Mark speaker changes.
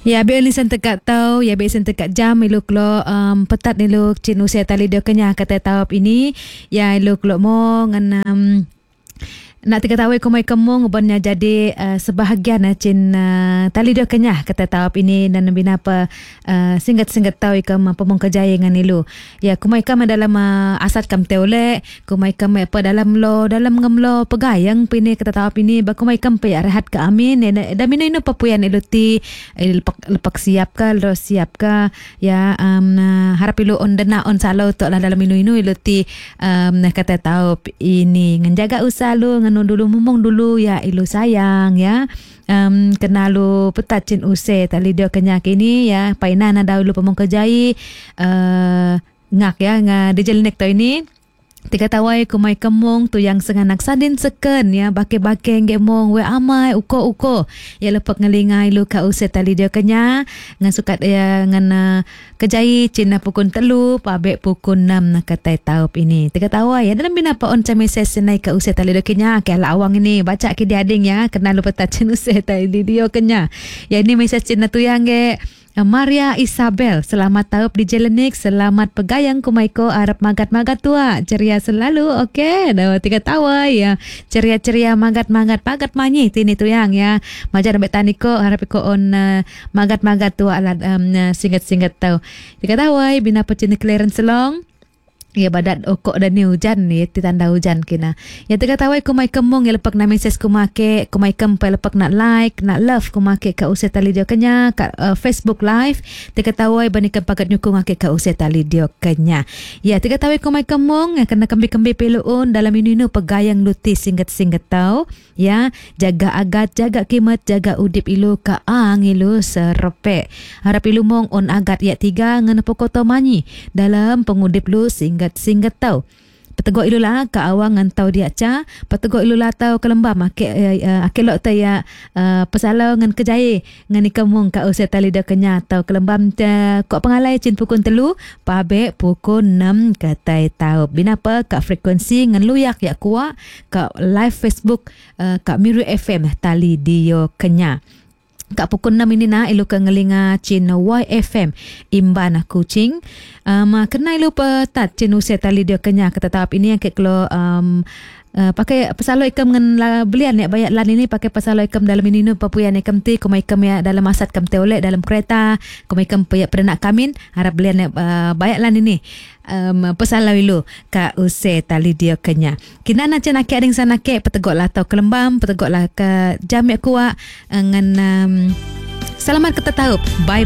Speaker 1: Ya, be ni sen tekak tau, ya be sen tekak jam iluk lo petat iluk cin usia tali dio kenya kata taup ini, ya iluk lo mo ngan nak tiga tahu ko mai kemung ubanya jadi sebahagian cin tali dio kenya kata taup ini dan bina apa singgat-singgat tahu ikam pemong kejaya ngan ilu. Ya, kumai kam dalam asat kam teole, kumai kam apa dalam ngemlo pegayang pini kata taup ini, ba kumai kam pe rehat ke amin da mino ino papuyan ilu ti lepak siap ka lo siap ka ya harap ilu on dena on salo tok lah dalam inu ilu ti kata taup ini ngenjaga usaha lu ngan dulu mumong dulu ya ilu sayang ya kenal lu petat cin use tali dia kenyak ini ya painan ada lu pemong kejai ngak ya dijelnek to ini tiga tawai kumai kemong tu yang senganak sadin seken ya bake-bake gemong we amai uko ya lepak ngelingai lu ka use tali dia kenya ngan sukat ya ngan kejai cina pukun telu pabek pukun 6 nak katai taup ini tiga tawai ya dalam bina pa on message senai ka use tali dia kenya ke ala awang ini baca ke diading ya kenal lu petat cin use tali dia kenya ya ini message cina tu yang ge Maria Isabel, selamat taup di Jelenik, selamat pegayang kumaiko arab magat-magat tua, ceria selalu, okey, dah tiga tawa ya, ceria-ceria magat-magat manyi, tini tu yang ya, majar ambek tani ko, harap ko on magat-magat tua alat singkat-singkat tau, tiga tawa, bina pecini clearance long. Ya badat okok dan ni hujan ni tanda hujan kena. Ya tega tawai kumai kemong ya lepak na message kumake, kumai kempai lepak nak like, nak love kumake ka usia tali dia kenya ka Facebook live. Tega tawai banikan pakat nyukung ake ka usia tali dia kenya. Ya tega tawai kumai kemong ya kena kembi-kembi peluun dalam ini pegayang luti singkat-singkat tau. Ya jaga agat, jaga kimat, jaga udip ilu ka ang ilu serepek. Harap ilu mong on agat ya 3 ngana pokoto manyi dalam pengudip lu singgat tau. Petegok ilu lah ke awang ngantau dia ca, petegok ilu lah tau ke lembam akelok ta ya pesalau ngan kejaya ngan ikamung ka usia tali dah kenya tau ke lembam kok pengalai cin pukun telu pabek pukun 6 katai tau. Binapa ka frekuensi ngan luyak ya kuat ka live Facebook ka Miru FM tali dio kenya. Kak pukul 6 ini na ilu ke ngelinga cin YFM Imban Kuching. Kena ilu petat cin usia tali dia kenya kata tahap ini yang keklo pakai pesalo ikam ngan belian ya bayat lan ini pakai pesalo ikam dalam ini papuyan ikam ti kumai ikam ya dalam asat kam teolek dalam kereta kumai ikam pernah kamin harap belian ya bayat lan ini pesalo ilu ka use tali dia kenya kina na cina ke ading sana ke petegok lah tau kelembam petegok lah ke jam ya kuat ngan selamat kita tahu bye